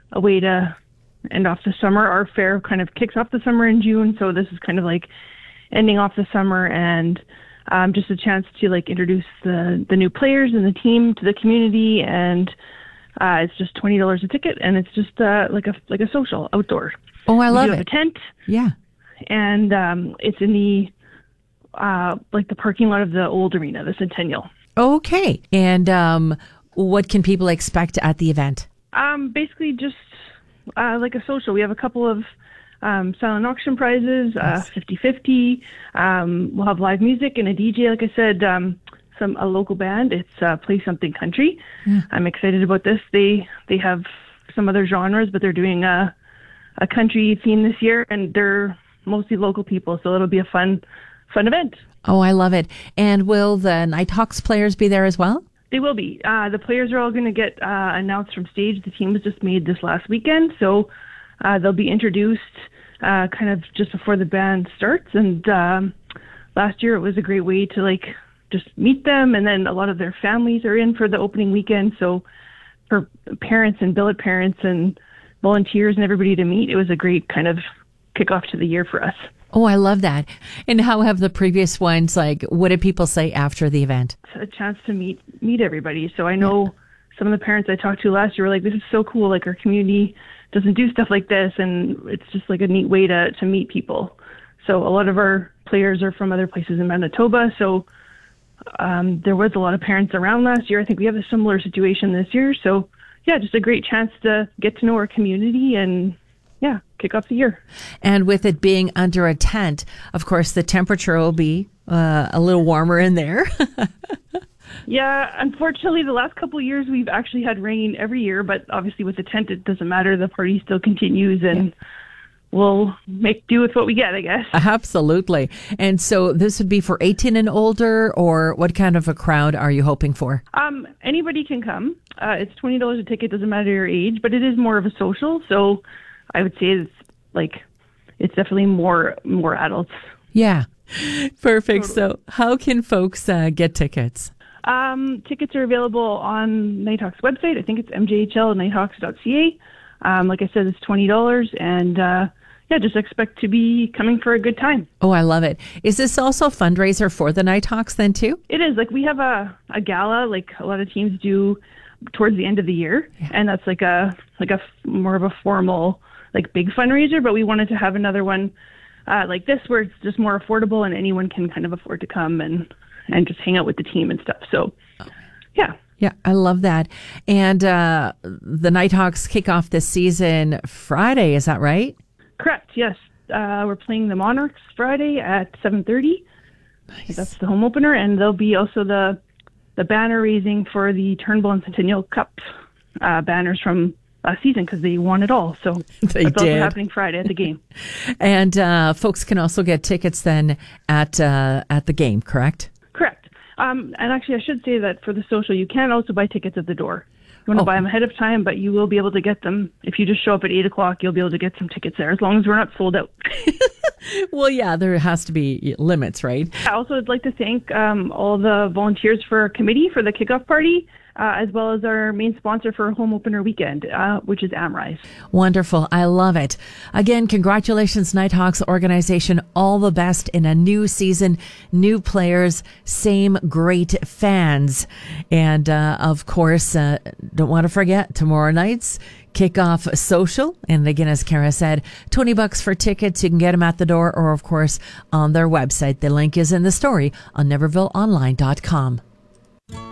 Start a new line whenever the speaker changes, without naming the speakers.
a way to end off the summer. Our fair kind of kicks off the summer in June, so this is kind of like ending off the summer and just a chance to like introduce the new players and the team to the community. And it's just $20 a ticket, and it's just like a social outdoor.
Oh, I love it.
We do have a tent.
Yeah.
And it's in the like the parking lot of the old arena, the Centennial.
Okay. And what can people expect at the event?
Basically just like a social. We have a couple of silent auction prizes, 50-50. We'll have live music and a DJ, like I said, a local band. It's Play Something Country. Yeah. I'm excited about this. They have some other genres, but they're doing a country theme this year, and they're mostly local people, so it'll be a fun event.
Oh, I love it. And will the Nighthawks players be there as well?
They will be. The players are all going to get announced from stage. The team was just made this last weekend, so they'll be introduced kind of just before the band starts. And last year it was a great way to like just meet them, and then a lot of their families are in for the opening weekend. So for parents and billet parents and volunteers and everybody to meet, it was a great kind of kickoff to the year for us.
Oh, I love that. And how have the previous ones, like, what did people say after the event?
It's a chance to meet everybody. So I know some of the parents I talked to last year were like, this is so cool. Like, our community doesn't do stuff like this, and it's just like a neat way to meet people. So a lot of our players are from other places in Manitoba. So there was a lot of parents around last year. I think we have a similar situation this year. So yeah, just a great chance to get to know our community and kick off the year.
And with it being under a tent, of course, the temperature will be a little warmer in there.
Yeah, unfortunately, the last couple of years, we've actually had rain every year, but obviously with the tent, it doesn't matter. The party still continues, and we'll make do with what we get, I guess.
Absolutely. And so this would be for 18 and older, or what kind of a crowd are you hoping for?
Anybody can come. It's $20 a ticket, doesn't matter your age, but it is more of a social, so I would say it's definitely more adults.
Yeah. Perfect. Totally. So how can folks get tickets?
Tickets are available on Nighthawks website. I think it's mjhlnighthawks.ca. Like I said, it's $20, and just expect to be coming for a good time.
Oh, I love it. Is this also a fundraiser for the Nighthawks then too?
It is. Like, we have a gala, like a lot of teams do towards the end of the year, and that's like a more of a formal, like, big fundraiser. But we wanted to have another one like this, where it's just more affordable and anyone can kind of afford to come and just hang out with the team and stuff. So, yeah.
Yeah, I love that. And the Nighthawks kick off this season Friday, is that right?
Correct, yes. We're playing the Monarchs Friday at 7:30.
Nice.
That's the home opener, and there'll be also the banner raising for the Turnbull and Centennial Cup banners from last season, because they won it all. So that's also happening Friday at the game.
And folks can also get tickets then at the game, correct?
Correct. And actually, I should say that for the social, you can also buy tickets at the door. You want to buy them ahead of time, but you will be able to get them. If you just show up at 8 o'clock, you'll be able to get some tickets there, as long as we're not sold out.
Well, yeah, there has to be limits, right?
I also would like to thank all the volunteers for our committee for the kickoff party, as well as our main sponsor for home opener weekend, which is Amrise.
Wonderful. I love it. Again, congratulations, Nighthawks organization. All the best in a new season, new players, same great fans. And of course, don't want to forget, tomorrow night's kickoff social. And again, as Kara said, $20 for tickets. You can get them at the door or, of course, on their website. The link is in the story on NevervilleOnline.com.